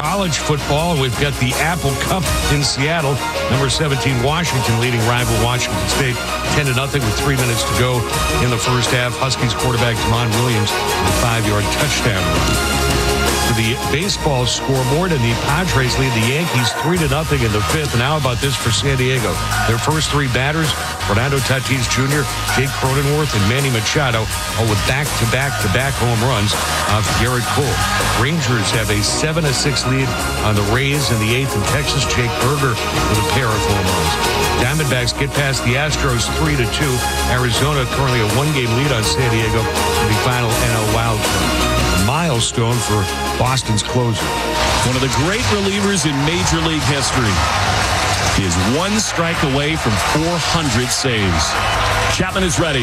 college football. We've got the Apple Cup in Seattle. Number 17, Washington, leading rival Washington State 10-0 with 3 minutes to go in the first half. Huskies quarterback Damon Williams with a 5-yard touchdown run. To the baseball scoreboard, and the Padres lead the Yankees 3-0 in the fifth. And how about this for San Diego? Their first three batters, Fernando Tatis Jr., Jake Cronenworth, and Manny Machado, all with back-to-back home runs off Garrett Cole. Rangers have a 7-6 lead on the Rays in the eighth, and Texas Jake Berger with a pair of home runs. Diamondbacks get past the Astros 3-2. Arizona currently a one-game lead on San Diego in the final NL wild card. Milestone for Boston's closer. One of the great relievers in Major League history. He is one strike away from 400 saves. Chapman is ready.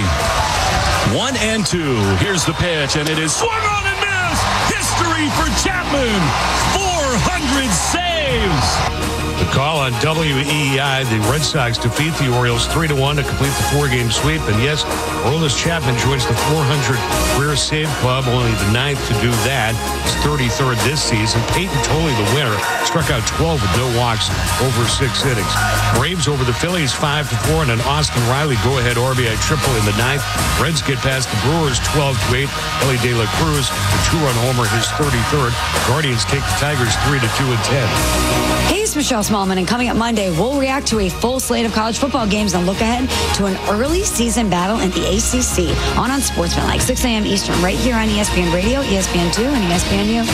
1-2. Here's the pitch, and it is swung on and missed. History for Chapman. 400 saves. The call on WEEI, the Red Sox defeat the Orioles 3-1 to complete the four-game sweep. And yes, Aroldis Chapman joins the 400 career save club, only the ninth to do that. His 33rd this season. Peyton Tolley, the winner, struck out 12 with no walks over 6 innings. Braves over the Phillies 5-4, and an Austin Riley go-ahead RBI triple in the ninth. Reds get past the Brewers 12-8. Ellie De La Cruz, the two-run homer, his 33rd. Guardians take the Tigers 3-2 and 10. Hey, it's Michelle Smallman, and coming up Monday, we'll react to a full slate of college football games and look ahead to an early season battle in the ACC on Sportsmanlike, 6 a.m. Eastern, right here on ESPN Radio, ESPN2, and ESPNU.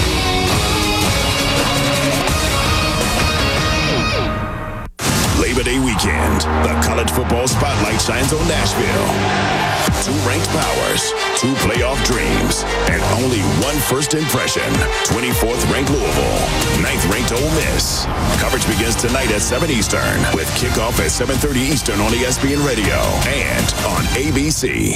Labor Day weekend, the college football spotlight shines on Nashville. 2 ranked powers, 2 playoff dreams, and only one first impression. 24th ranked Louisville, 9th ranked Ole Miss. Coverage begins tonight at 7 Eastern with kickoff at 7:30 Eastern on ESPN Radio and on ABC.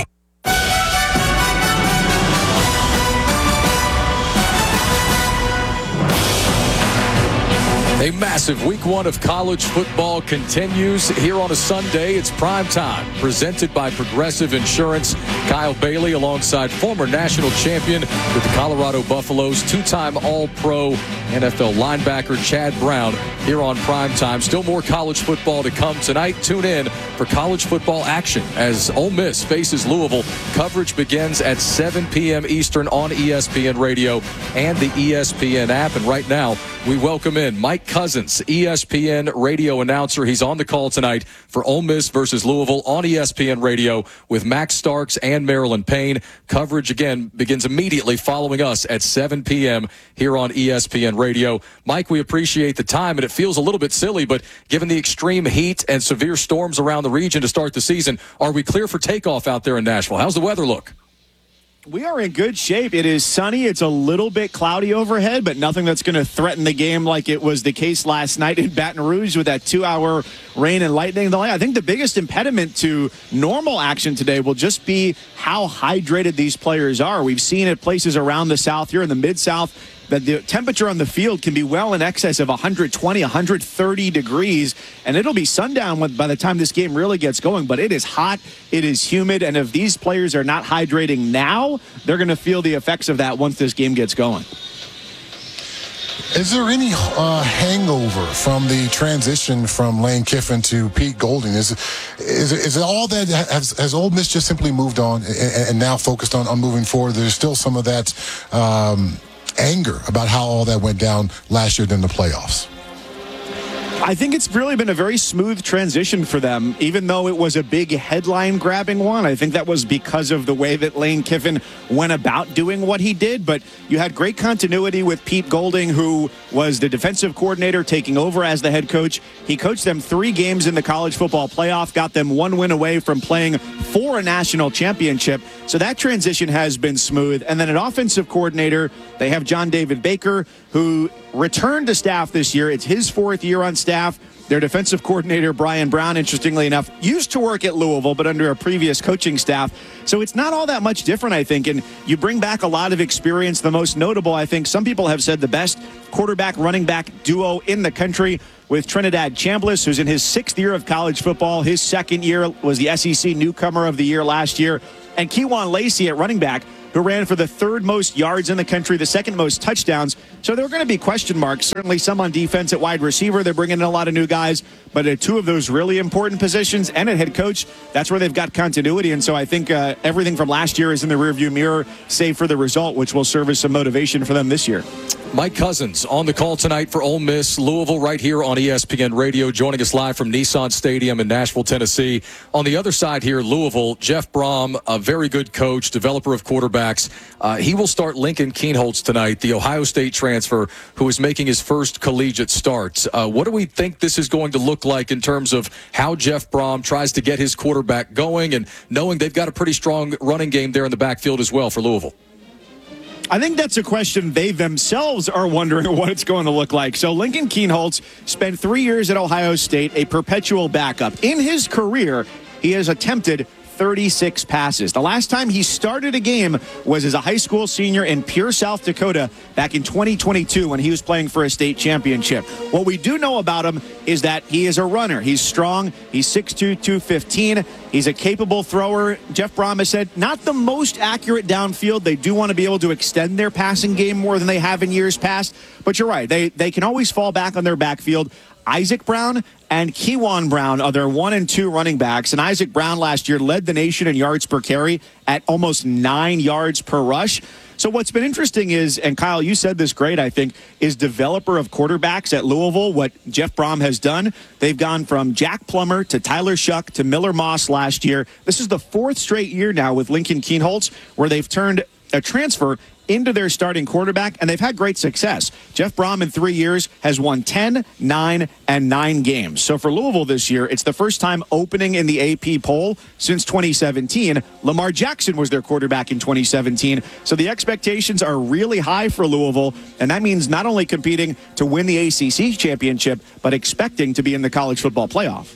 A massive week 1 of college football continues here on a Sunday. It's prime time, presented by Progressive Insurance. Kyle Bailey alongside former national champion with the Colorado Buffaloes, 2-time All-Pro NFL linebacker Chad Brown here on prime time. Still more college football to come tonight. Tune in for college football action as Ole Miss faces Louisville. Coverage begins at 7 p.m. Eastern on ESPN Radio and the ESPN app. And right now, we welcome in Mike Cousins, ESPN radio announcer. He's on the call tonight for Ole Miss versus Louisville on ESPN Radio with Max Starks and Marilyn Payne. Coverage, again, begins immediately following us at 7 p.m. here on ESPN Radio. Mike, we appreciate the time, and it feels a little bit silly, but given the extreme heat and severe storms around the region to start the season, are we clear for takeoff out there in Nashville? How's the weather look? We are in good shape. It is sunny. It's a little bit cloudy overhead, but nothing that's going to threaten the game like it was the case last night in Baton Rouge with that 2-hour rain and lightning delay. I think the biggest impediment to normal action today will just be how hydrated these players are. We've seen at places around the South, here in the Mid-South, that the temperature on the field can be well in excess of 120, 130 degrees, and it'll be sundown by the time this game really gets going. But it is hot, it is humid, and if these players are not hydrating now, they're going to feel the effects of that once this game gets going. Is there any hangover from the transition from Lane Kiffin to Pete Golding? Is it all that has Ole Miss just simply moved on and now focused on moving forward? There's still some of that anger about how all that went down last year in the playoffs. I think it's really been a very smooth transition for them, even though it was a big headline-grabbing one. I think that was because of the way that Lane Kiffin went about doing what he did. But you had great continuity with Pete Golding, who was the defensive coordinator taking over as the head coach. He coached them 3 games in the college football playoff, got them 1 win away from playing for a national championship. So that transition has been smooth. And then an offensive coordinator, they have John David Baker, who returned to staff this year. It's his 4th year on staff. Their defensive coordinator, Brian Brown, interestingly enough, used to work at Louisville, but under a previous coaching staff. So it's not all that much different, I think. And you bring back a lot of experience. The most notable, I think, some people have said the best quarterback-running back duo in the country with Trinidad Chambliss, who's in his 6th year of college football. His 2nd year was the SEC Newcomer of the Year last year. And Kejuan Lacey at running back. who ran for the third most yards in the country, the second most touchdowns. So there are going to be question marks. Certainly some on defense at wide receiver. They're bringing in a lot of new guys. But at two of those really important positions and at head coach, that's where they've got continuity. And so I think everything from last year is in the rearview mirror, save for the result, which will serve as some motivation for them this year. Mike Cousins on the call tonight for Ole Miss. Louisville right here on ESPN Radio, joining us live from Nissan Stadium in Nashville, Tennessee. On the other side here, Louisville, Jeff Brom, a very good coach, developer of quarterbacks. He will start Lincoln Kienholz tonight, the Ohio State transfer who is making his first collegiate start. What do we think this is going to look like in terms of how Jeff Brom tries to get his quarterback going, and knowing they've got a pretty strong running game there in the backfield as well for Louisville? I think that's a question they themselves are wondering what it's going to look like. So Lincoln Kienholz spent 3 years at Ohio State, a perpetual backup. In his career, he has attempted 36 passes. The last time he started a game was as a high school senior in Pierre, South Dakota back in 2022 when he was playing for a state championship. What we do know about him is that he is a runner. He's strong. He's 6'2", 215. He's a capable thrower. Jeff Brom has said not the most accurate downfield. They do want to be able to extend their passing game more than they have in years past. But you're right. They can always fall back on their backfield. Isaac Brown and Kewan Brown are their 1 and 2 running backs. And Isaac Brown last year led the nation in yards per carry at almost 9 yards per rush. So what's been interesting is, and Kyle, you said this great, I think, is developer of quarterbacks at Louisville, what Jeff Brom has done. They've gone from Jack Plummer to Tyler Shuck to Miller Moss last year. This is the 4th straight year now with Lincoln Kienholz where they've turned a transfer into their starting quarterback, and they've had great success. Jeff Brom in 3 years has won 10, 9, and 9 games. So for Louisville this year, it's the first time opening in the AP poll since 2017. Lamar Jackson was their quarterback in 2017. So the expectations are really high for Louisville, and that means not only competing to win the ACC championship, but expecting to be in the college football playoff.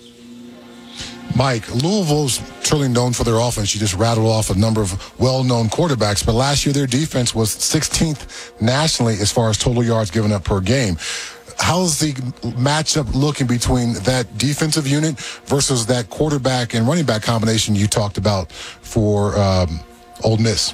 Mike, Louisville's truly known for their offense. You just rattled off a number of well-known quarterbacks, but last year their defense was 16th nationally as far as total yards given up per game. How's the matchup looking between that defensive unit versus that quarterback and running back combination you talked about for Ole Miss?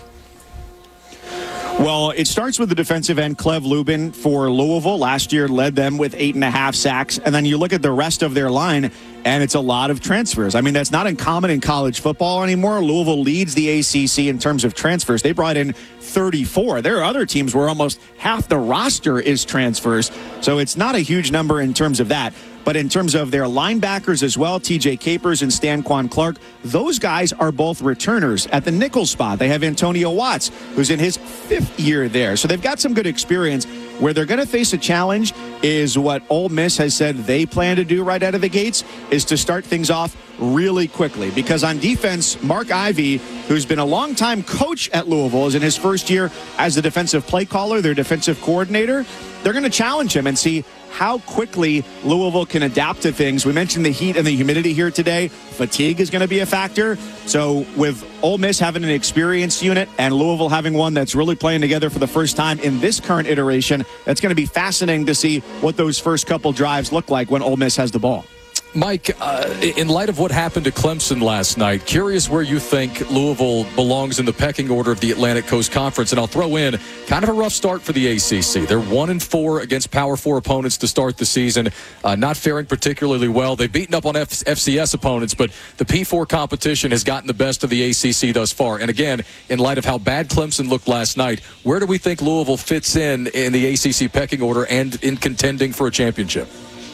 Well, it starts with the defensive end, Clev Lubin for Louisville. Last year led them with 8.5 sacks. And then you look at the rest of their line, and it's a lot of transfers. I mean, that's not uncommon in college football anymore. Louisville leads the ACC in terms of transfers. They brought in 34. There are other teams where almost half the roster is transfers. So it's not a huge number in terms of that. But in terms of their linebackers as well, TJ Capers and Stanquan Clark, those guys are both returners at the nickel spot. They have Antonio Watts, who's in his 5th year there. So they've got some good experience. Where they're going to face a challenge is what Ole Miss has said they plan to do right out of the gates, is to start things off really quickly. Because on defense, Mark Ivey, who's been a longtime coach at Louisville, is in his 1st year as the defensive play caller, their defensive coordinator. They're going to challenge him and see how quickly Louisville can adapt to things. We mentioned the heat and the humidity here today. Fatigue is going to be a factor. So with Ole Miss having an experienced unit and Louisville having one that's really playing together for the first time in this current iteration, that's going to be fascinating to see what those first couple drives look like when Ole Miss has the ball. Mike, in light of what happened to Clemson last night, curious where you think Louisville belongs in the pecking order of the Atlantic Coast Conference. And I'll throw in kind of a rough start for the ACC. They're 1-4 against Power 4 opponents to start the season, not faring particularly well. They've beaten up on FCS opponents, but the P4 competition has gotten the best of the ACC thus far. And again, in light of how bad Clemson looked last night, where do we think Louisville fits in the ACC pecking order and in contending for a championship?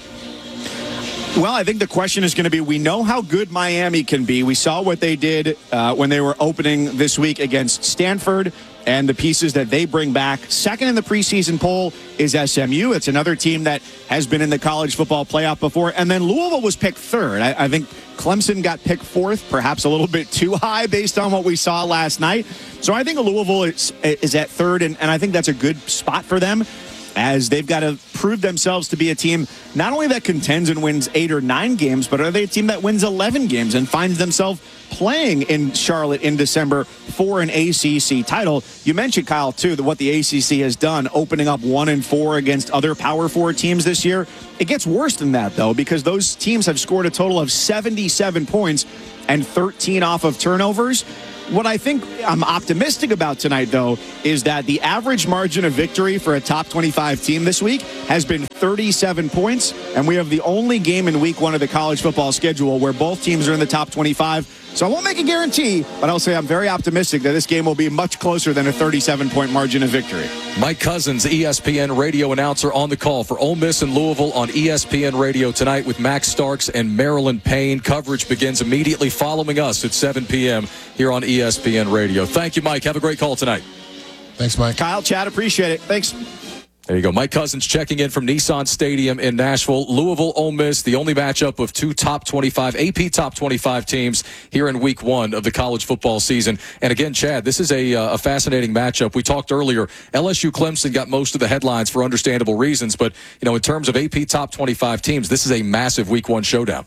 Well, I think the question is going to be, we know how good Miami can be. We saw what they did when they were opening this week against Stanford and the pieces that they bring back. Second in the preseason poll is SMU. It's another team that has been in the college football playoff before. And then Louisville was picked 3rd. I think Clemson got picked 4th, perhaps a little bit too high based on what we saw last night. So I think Louisville is at 3rd, and I think that's a good spot for them, as they've got to prove themselves to be a team not only that contends and wins 8 or 9 games, but are they a team that wins 11 games and finds themselves playing in Charlotte in December for an ACC title. You mentioned, Kyle, too, that what the ACC has done, opening up 1-4 against other Power 4 teams this year. It gets worse than that, though, because those teams have scored a total of 77 points and 13 off of turnovers. What I think I'm optimistic about tonight, though, is that the average margin of victory for a top 25 team this week has been 37 points, and we have the only game in week 1 of the college football schedule where both teams are in the top 25. So I won't make a guarantee, but I'll say I'm very optimistic that this game will be much closer than a 37-point margin of victory. Mike Cousins, ESPN radio announcer, on the call for Ole Miss and Louisville on ESPN Radio tonight with Max Starks and Marilyn Payne. Coverage begins immediately following us at 7 p.m. here on ESPN Radio. Thank you, Mike. Have a great call tonight. Thanks, Mike. Kyle, Chad, appreciate it. Thanks. There you go. Mike Cousins checking in from Nissan Stadium in Nashville. Louisville, Ole Miss, the only matchup of two top 25, AP top 25 teams here in week 1 of the college football season. And again, Chad, this is a fascinating matchup. We talked earlier, LSU Clemson got most of the headlines for understandable reasons. But, in terms of AP top 25 teams, this is a massive week 1 showdown.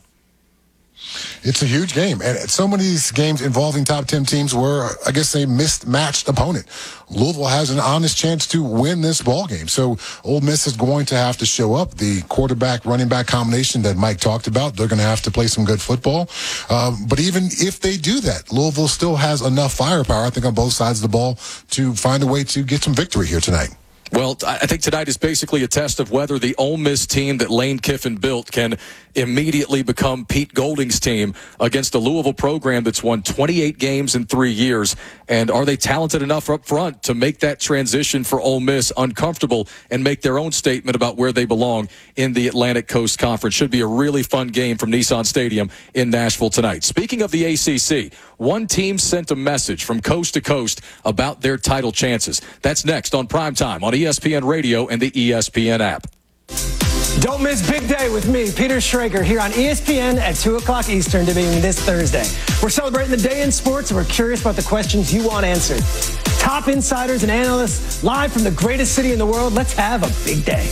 It's a huge game, and so many of these games involving top 10 teams were, I guess, a mismatched opponent. Louisville has an honest chance to win this ball game, so Ole Miss is going to have to show up. The quarterback-running back combination that Mike talked about, they're going to have to play some good football. But even if they do that, Louisville still has enough firepower, I think, on both sides of the ball to find a way to get some victory here tonight. Well, I think tonight is basically a test of whether the Ole Miss team that Lane Kiffin built can immediately become Pete Golding's team against a Louisville program that's won 28 games in 3 years. And are they talented enough up front to make that transition for Ole Miss uncomfortable and make their own statement about where they belong in the Atlantic Coast Conference? Should be a really fun game from Nissan Stadium in Nashville tonight. Speaking of the ACC, one team sent a message from coast to coast about their title chances. That's next on Primetime on ESPN Radio and the ESPN app. Don't miss Big Day with me, Peter Schrager, here on ESPN at 2 o'clock Eastern, debuting this Thursday. We're celebrating the day in sports, and we're curious about the questions you want answered. Top insiders and analysts live from the greatest city in the world. Let's have a big day.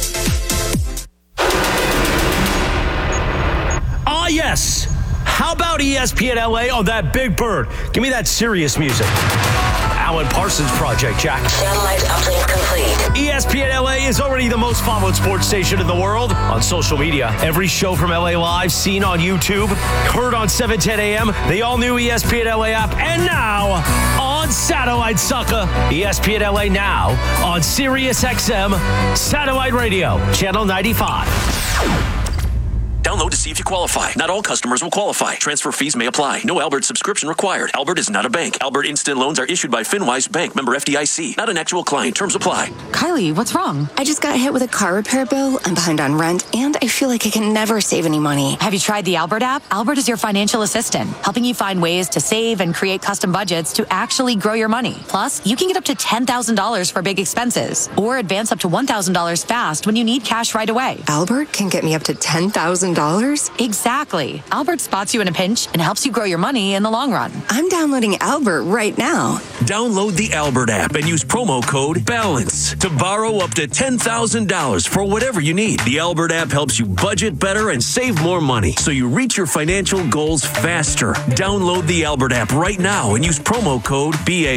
Ah, yes. How about ESPN LA on that big bird? Give me that serious music. Alan Parsons Project, Jack. Satellite uplink complete. ESPN LA is already the most followed sports station in the world on social media. Every show from LA Live seen on YouTube, heard on 710 AM, the all-new ESPN LA app, and now on satellite, sucker. ESPN LA now on Sirius XM Satellite Radio, Channel 95. Download to see if you qualify. Not all customers will qualify. Transfer fees may apply. No Albert subscription required. Albert is not a bank. Albert Instant Loans are issued by FinWise Bank, member FDIC. Not an actual client. Terms apply. Kylie, what's wrong? I just got hit with a car repair bill. I'm behind on rent, and I feel like I can never save any money. Have you tried the Albert app? Albert is your financial assistant, helping you find ways to save and create custom budgets to actually grow your money. Plus, you can get up to $10,000 for big expenses, or advance up to $1,000 fast when you need cash right away. Albert can get me up to $10,000? Exactly. Albert spots you in a pinch and helps you grow your money in the long run. I'm downloading Albert right now. Download the Albert app and use promo code BALANCE to borrow up to $10,000 for whatever you need. The Albert app helps you budget better and save more money so you reach your financial goals faster. Download the Albert app right now and use promo code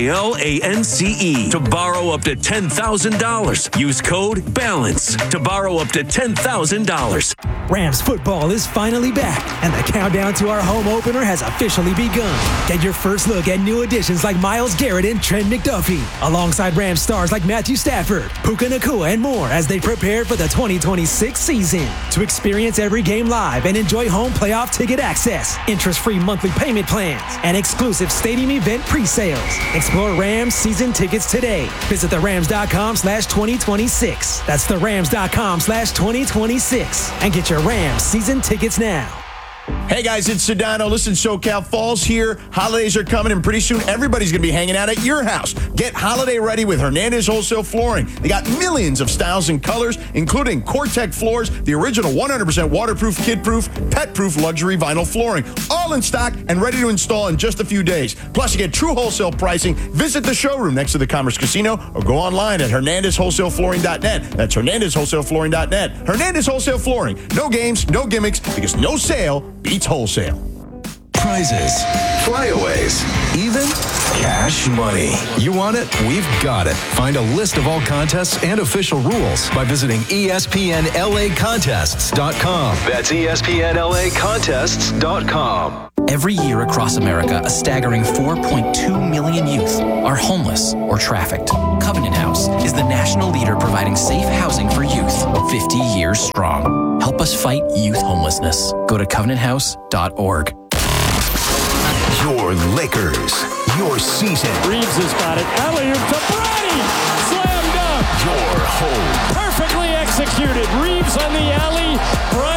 BALANCE to borrow up to $10,000. Use code BALANCE to borrow up to $10,000. Rams football is finally back, and the countdown to our home opener has officially begun. Get your first look at new additions like Myles Garrett and Trent McDuffie, alongside Rams stars like Matthew Stafford, Puka Nacua, and more as they prepare for the 2026 season. To experience every game live and enjoy home playoff ticket access, interest-free monthly payment plans, and exclusive stadium event pre-sales. Explore Rams season tickets today. Visit therams.com/2026. That's therams.com/2026. And get your Rams season tickets now. Hey guys, it's Sedano. Listen, SoCal Fall's here. Holidays are coming, and pretty soon everybody's going to be hanging out at your house. Get holiday ready with Hernandez Wholesale Flooring. They got millions of styles and colors, including Core-Tec floors, the original 100% waterproof, kid-proof, pet-proof luxury vinyl flooring, all in stock and ready to install in just a few days. Plus, you get true wholesale pricing. Visit the showroom next to the Commerce Casino or go online at HernandezWholesaleFlooring.net. That's HernandezWholesaleFlooring.net. Hernandez Wholesale Flooring. No games, no gimmicks, because no sale beats wholesale. Prizes, flyaways, even cash money. You want it? We've got it. Find a list of all contests and official rules by visiting ESPNLAcontests.com. That's ESPNLAcontests.com. Every year across America, a staggering 4.2 million youth are homeless or trafficked. Covenant House is the national leader providing safe housing for youth, 50 years strong. Help us fight youth homelessness. Go to covenanthouse.org. Your Lakers, your season. Reeves has got it. Alley-oop to Bronny. Slam dunk. Your home. Perfectly executed. Reeves on the alley. Bronny